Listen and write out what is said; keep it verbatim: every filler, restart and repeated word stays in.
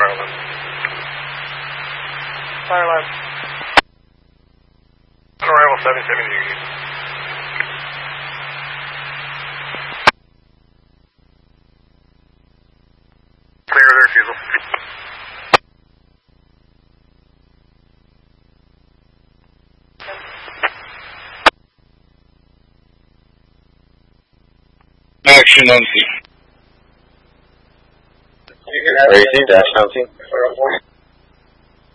fire alarm. Fire alarm. Arrival seven seventy degrees. Clear the refusal. Action on scene. Racing, dash nineteen.